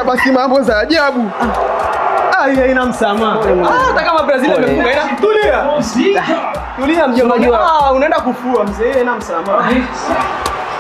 Acha basi mambo za ajabu. Haina msamaha. Hata kama Brazil amefunga ina tulia. Tulia mjomba. Unaenda kufua mzee, haina msamaha.